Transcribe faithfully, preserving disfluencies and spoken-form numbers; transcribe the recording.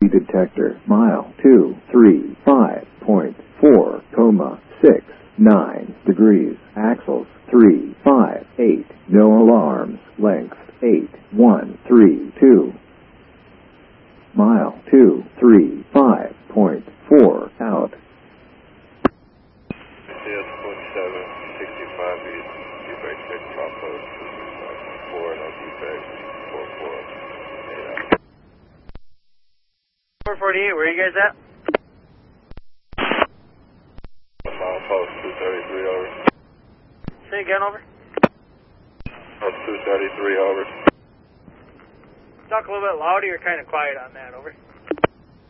detector, mile two three five point four, comma six nine degrees, axles three five eight, no alarms, length eight one three two, mile two three five point four, out. four forty-eight, where are you guys at? Mile post two thirty-three, over. Say again, over. Post two thirty-three, over. Talk a little bit louder, you're kind of quiet on that, over.